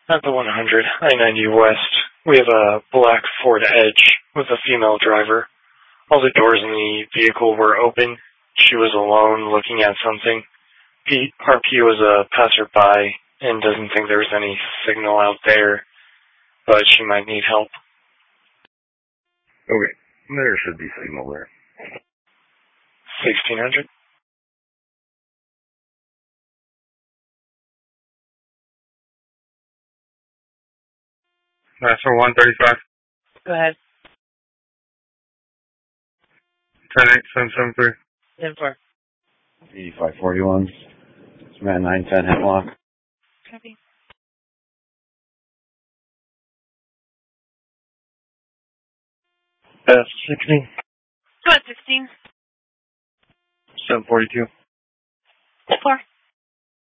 At the 100, I-90 West, we have a black Ford Edge with a female driver. All the doors in the vehicle were open. She was alone looking at something. RP was a passerby and doesn't think there was any signal out there, but she might need help. Okay, there should be signal there. 1600. That's for 135. Go ahead. 10773. 10-4. 8541. It's man 910 Hemlock. Copy. 16. Go ahead, 16. 742. 4.